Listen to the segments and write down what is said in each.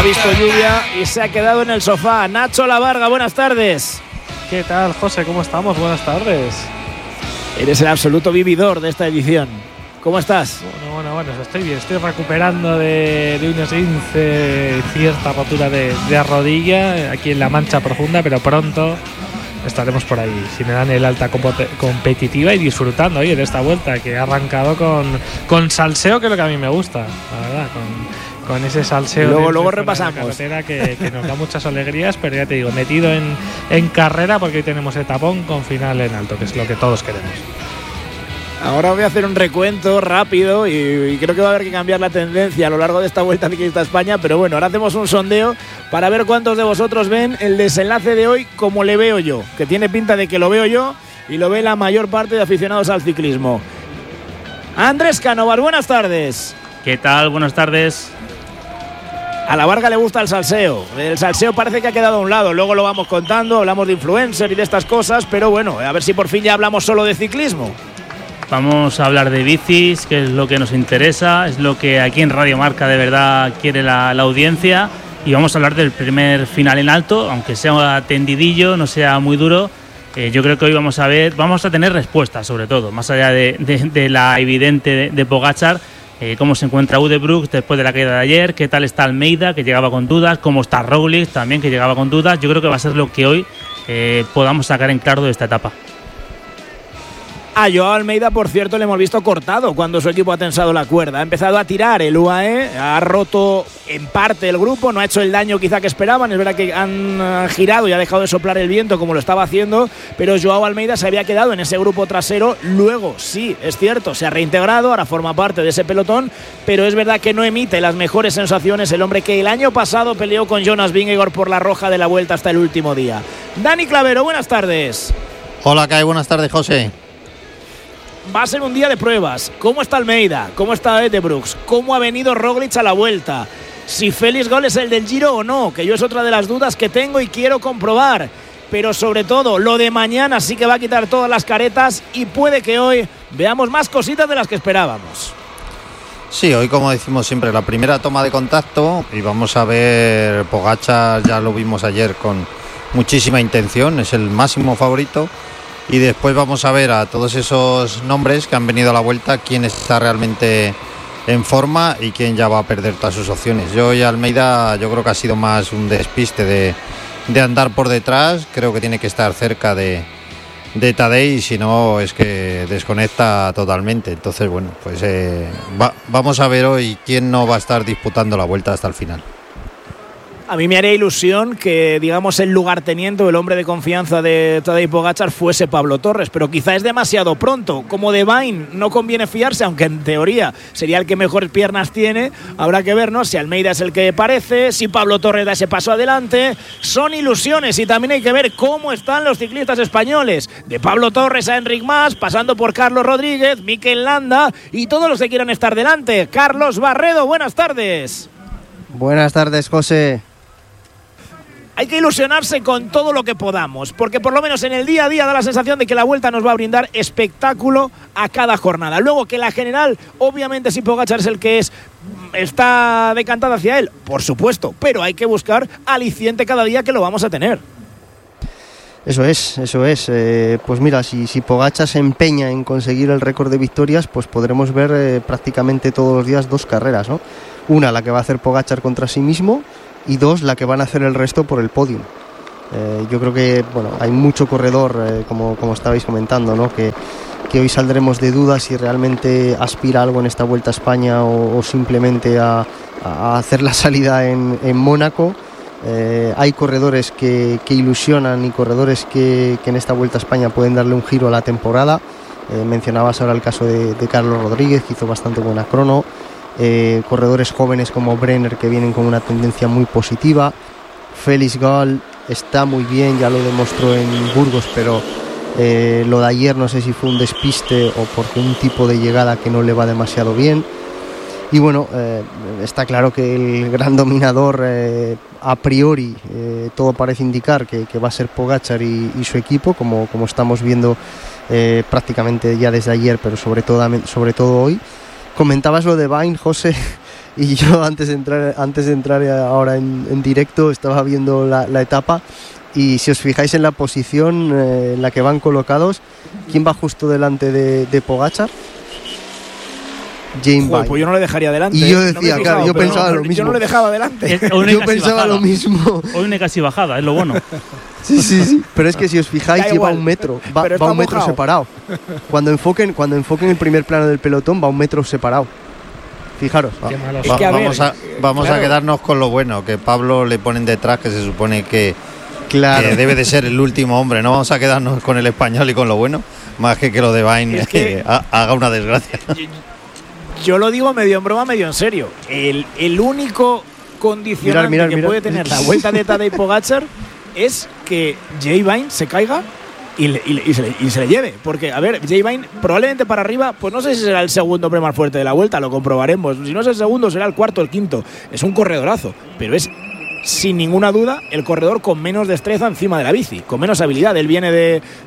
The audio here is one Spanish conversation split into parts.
visto lluvia y se ha quedado en el sofá. Nacho Lavarga, buenas tardes. ¿Qué tal, José? ¿Cómo estamos? Buenas tardes. Eres el absoluto vividor de esta edición. ¿Cómo estás? Bueno, estoy bien. Estoy recuperando de un esguince, cierta rotura de rodilla aquí en la mancha profunda, pero pronto estaremos por ahí, si me dan el alta competitiva y disfrutando de esta vuelta que ha arrancado con salseo, que es lo que a mí me gusta, la verdad, con ese salseo. Luego repasamos. La carretera que nos da muchas alegrías, pero ya te digo, metido en carrera, porque hoy tenemos etapón con final en alto, que es lo que todos queremos. Ahora voy a hacer un recuento rápido y creo que va a haber que cambiar la tendencia a lo largo de esta Vuelta Ciclista a España, pero bueno, ahora hacemos un sondeo para ver cuántos de vosotros ven el desenlace de hoy como le veo yo, que tiene pinta de que lo veo yo y lo ve la mayor parte de aficionados al ciclismo. Andrés Cánovas, buenas tardes. ¿Qué tal? Buenas tardes. A la Varga le gusta el salseo. El salseo parece que ha quedado a un lado. Luego lo vamos contando, hablamos de influencer y de estas cosas, pero bueno, a ver si por fin ya hablamos solo de ciclismo. Vamos a hablar de bicis, que es lo que nos interesa, es lo que aquí en Radio Marca de verdad quiere la audiencia, y vamos a hablar del primer final en alto, aunque sea tendidillo, no sea muy duro. Yo creo que hoy vamos a tener respuestas, sobre todo, más allá de la evidente de Pogačar, cómo se encuentra Ude Brooks después de la caída de ayer, qué tal está Almeida, que llegaba con dudas, cómo está Roglic también, que llegaba con dudas. Yo creo que va a ser lo que hoy podamos sacar en claro de esta etapa. A Joao Almeida, por cierto, le hemos visto cortado cuando su equipo ha tensado la cuerda. Ha empezado a tirar el UAE, ha roto en parte el grupo, no ha hecho el daño quizá que esperaban. Es verdad que han girado y ha dejado de soplar el viento como lo estaba haciendo, pero Joao Almeida se había quedado en ese grupo trasero. Luego, sí, es cierto, se ha reintegrado, ahora forma parte de ese pelotón, pero es verdad que no emite las mejores sensaciones el hombre que el año pasado peleó con Jonas Vingegaard por la roja de la Vuelta hasta el último día. Dani Clavero, buenas tardes. Hola, Kai, buenas tardes, José. Va a ser un día de pruebas. ¿Cómo está Almeida? ¿Cómo está Ude Brooks? ¿Cómo ha venido Roglic a la Vuelta? Si Félix Gol es el del Giro o no, que yo es otra de las dudas que tengo y quiero comprobar. Pero sobre todo, lo de mañana sí que va a quitar todas las caretas y puede que hoy veamos más cositas de las que esperábamos. Sí, hoy, como decimos siempre, la primera toma de contacto, y vamos a ver, Pogačar ya lo vimos ayer con muchísima intención, es el máximo favorito. Y después vamos a ver a todos esos nombres que han venido a la Vuelta, quién está realmente en forma y quién ya va a perder todas sus opciones. Yo y Almeida, yo creo que ha sido más un despiste de andar por detrás. Creo que tiene que estar cerca de Tadej, y si no es que desconecta totalmente. Entonces, bueno, pues vamos a ver hoy quién no va a estar disputando la Vuelta hasta el final. A mí me haría ilusión que, digamos, el lugarteniente o el hombre de confianza de Tadej Pogačar fuese Pablo Torres, pero quizá es demasiado pronto. Como de Vine no conviene fiarse, aunque en teoría sería el que mejores piernas tiene. Habrá que ver, ¿no?, si Almeida es el que parece, si Pablo Torres da ese paso adelante. Son ilusiones, y también hay que ver cómo están los ciclistas españoles. De Pablo Torres a Enric Mas, pasando por Carlos Rodríguez, Mikel Landa y todos los que quieran estar delante. Carlos Barredo, buenas tardes. Buenas tardes, José. Hay que ilusionarse con todo lo que podamos, porque por lo menos en el día a día da la sensación de que la Vuelta nos va a brindar espectáculo a cada jornada. Luego, que la general, obviamente, si Pogačar es el que está decantada hacia él, por supuesto, pero hay que buscar aliciente cada día, que lo vamos a tener. Eso es. Pues mira, si Pogačar se empeña en conseguir el récord de victorias, pues podremos ver prácticamente todos los días dos carreras, ¿no? Una, la que va a hacer Pogačar contra sí mismo, y dos, la que van a hacer el resto por el podio. Yo creo que hay mucho corredor, como estabais comentando, ¿no?, que hoy saldremos de dudas si realmente aspira a algo en esta Vuelta a España o simplemente a hacer la salida en Mónaco. Hay corredores que ilusionan y corredores que en esta Vuelta a España pueden darle un giro a la temporada. Mencionabas ahora el caso de Carlos Rodríguez, que hizo bastante buena crono. Corredores jóvenes como Brenner, que vienen con una tendencia muy positiva. Félix Gall está muy bien, ya lo demostró en Burgos, pero lo de ayer no sé si fue un despiste o porque un tipo de llegada que no le va demasiado bien. Y bueno, está claro que el gran dominador, a priori, todo parece indicar que va a ser Pogačar y su equipo, como estamos viendo prácticamente ya desde ayer, pero sobre todo hoy. Comentabas lo de Vine, José. y yo antes de entrar ahora en directo estaba viendo la etapa, y si os fijáis en la posición en la que van colocados, ¿quién va justo delante de Pogačar? James Vine. Pues yo no le dejaría delante. Y yo decía, claro, yo pensaba lo mismo. Yo no le dejaba delante. Yo pensaba lo mismo. Hoy una casi bajada, es lo bueno. Sí. Pero es que si os fijáis, lleva un metro. Va un metro mojado. separado. Cuando enfoquen el primer plano del pelotón, va un metro separado. Fijaros. Qué malos. Es que, Vamos a quedarnos con lo bueno, que Pablo le ponen detrás, que se supone que debe de ser el último hombre. No vamos a quedarnos con el español y con lo bueno, más que lo de Vine haga una desgracia. Yo lo digo medio en broma, medio en serio. El único condicionante que puede tener la vuelta de Tadej Pogačar es que Jay Vine se caiga y se le lleve. Porque, a ver, Jay Vine probablemente para arriba, pues no sé si será el segundo hombre más fuerte de la vuelta, lo comprobaremos. Si no es el segundo, será el cuarto o el quinto. Es un corredorazo, pero es sin ninguna duda el corredor con menos destreza encima de la bici, con menos habilidad. Él viene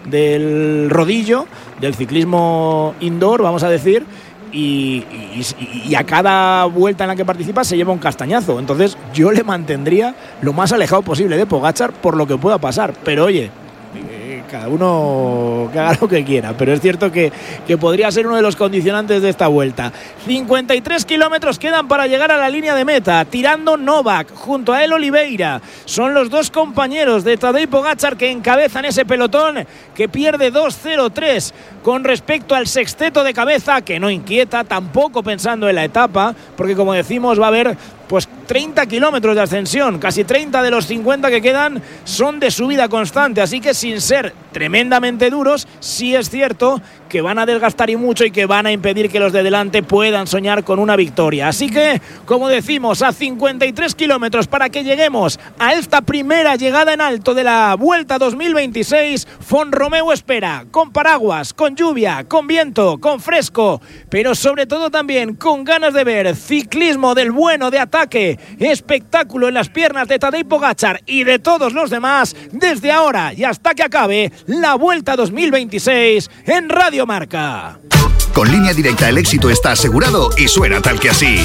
del rodillo, del ciclismo indoor, vamos a decir, y a cada vuelta en la que participa se lleva un castañazo. Entonces yo le mantendría lo más alejado posible de Pogačar por lo que pueda pasar. Pero oye, cada uno que haga lo que quiera, pero es cierto que podría ser uno de los condicionantes de esta vuelta. 53 kilómetros quedan para llegar a la línea de meta, tirando Novak, junto a él Oliveira. Son los dos compañeros de Tadej Pogačar que encabezan ese pelotón, que pierde 2:03 con respecto al sexteto de cabeza, que no inquieta, tampoco pensando en la etapa, porque como decimos va a haber pues 30 kilómetros de ascensión, casi 30 de los 50 que quedan son de subida constante, así que sin ser tremendamente duros, sí es cierto que van a desgastar y mucho, y que van a impedir que los de delante puedan soñar con una victoria. Así que, como decimos, a 53 kilómetros para que lleguemos a esta primera llegada en alto de la Vuelta 2026, Font-Romeu espera, con paraguas, con lluvia, con viento, con fresco, pero sobre todo también con ganas de ver ciclismo del bueno, de ataque, espectáculo en las piernas de Tadej Pogačar y de todos los demás, desde ahora y hasta que acabe la Vuelta 2026 en Radio Marca. Con Línea Directa el éxito está asegurado y suena tal que así.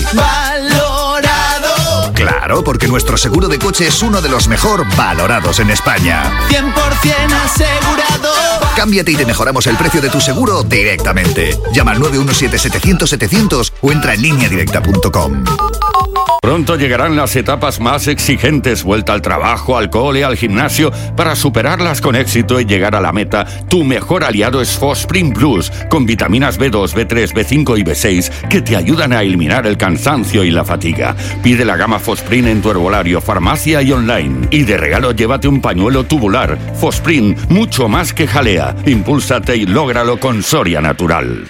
¡Valorado! Claro, porque nuestro seguro de coche es uno de los mejor valorados en España. 100% asegurado. Cámbiate y te mejoramos el precio de tu seguro directamente. Llama al 917-700-700 o entra en lineadirecta.com. Pronto llegarán las etapas más exigentes, vuelta al trabajo, al cole, al gimnasio. Para superarlas con éxito y llegar a la meta, tu mejor aliado es Fosprint Plus, con vitaminas B2, B3, B5 y B6 que te ayudan a eliminar el cansancio y la fatiga. Pide la gama Fosprint en tu herbolario, farmacia y online. Y de regalo llévate un pañuelo tubular. Fosprint, mucho más que jalea. Impúlsate y lógralo con Soria Natural.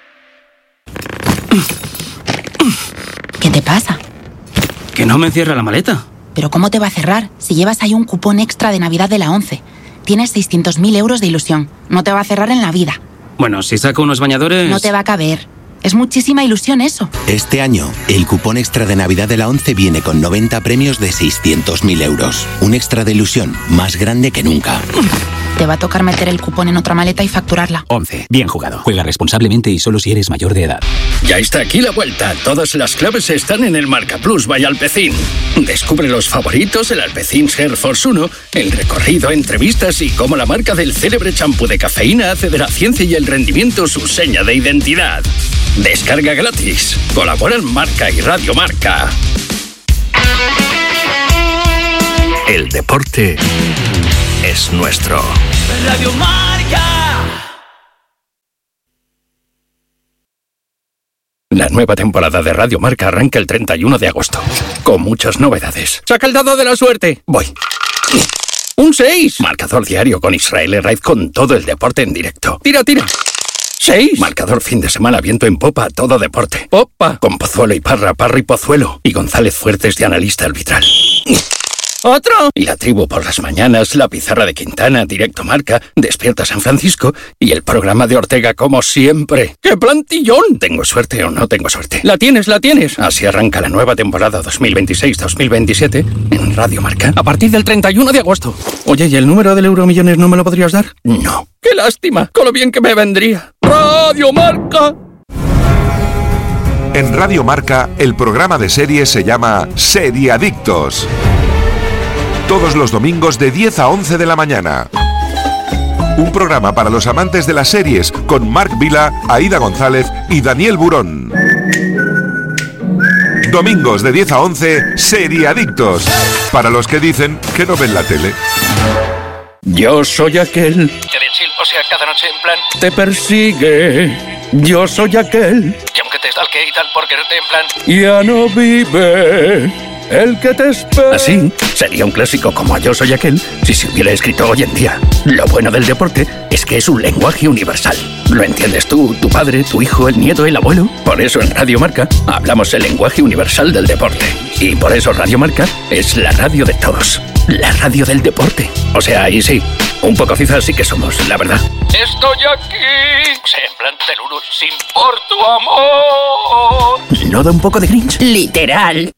¿Qué te pasa? Que no me cierra la maleta. ¿Pero cómo te va a cerrar si llevas ahí un cupón extra de Navidad de la 11? Tienes 600.000 euros de ilusión. No te va a cerrar en la vida. Bueno, si saco unos bañadores... No te va a caber. Es muchísima ilusión eso. Este año, el cupón extra de Navidad de la 11 viene con 90 premios de 600.000 euros. Un extra de ilusión más grande que nunca. Te va a tocar meter el cupón en otra maleta y facturarla. 11. Bien jugado. Juega responsablemente y solo si eres mayor de edad. Ya está aquí la vuelta. Todas las claves están en el Marca Plus by Alpecin. Descubre los favoritos, el Alpecin Hair Force 1, el recorrido, entrevistas y cómo la marca del célebre champú de cafeína hace de la ciencia y el rendimiento su seña de identidad. Descarga gratis. Colaboran Marca y Radio Marca. El deporte es nuestro. Radio Marca. La nueva temporada de Radio Marca arranca el 31 de agosto, con muchas novedades. ¡Saca el dado de la suerte! Voy. ¡Un 6! Marcador diario con Israel Herraiz con todo el deporte en directo. ¡Tira, tira! 6. Marcador fin de semana, viento en popa, todo deporte. ¡Popa! Con Pozuelo y Parra, Parra y Pozuelo. Y González Fuertes de analista arbitral. ¡Otro! Y la tribu por las mañanas, la pizarra de Quintana, Directo Marca, Despierta San Francisco y el programa de Ortega como siempre. ¡Qué plantillón! ¿Tengo suerte o no tengo suerte? ¡La tienes, la tienes! Así arranca la nueva temporada 2026-2027 en Radio Marca a partir del 31 de agosto. Oye, ¿y el número del Euromillones no me lo podrías dar? No. ¡Qué lástima! Con lo bien que me vendría. ¡Radio Marca! En Radio Marca, el programa de series se llama Seriadictos. Todos los domingos de 10 a 11 de la mañana. Un programa para los amantes de las series con Marc Vila, Aída González y Daniel Burón. Domingos de 10 a 11, Seriadictos. Para los que dicen que no ven la tele. Yo soy aquel. O sea, cada noche en plan. Te persigue. Yo soy aquel. Y aunque te stalke y tal por quererte en plan. Ya no vive. El que te espera. Así sería un clásico como Yo soy aquel si se hubiera escrito hoy en día. Lo bueno del deporte es que es un lenguaje universal. Lo entiendes tú, tu padre, tu hijo, el nieto, el abuelo. Por eso en Radio Marca hablamos el lenguaje universal del deporte. Y por eso Radio Marca es la radio de todos. La radio del deporte. O sea, ahí sí, un poco cizas sí que somos, la verdad. Estoy aquí. O sea, en plan Teluru, sin por tu amor. ¿No da un poco de Grinch? Literal.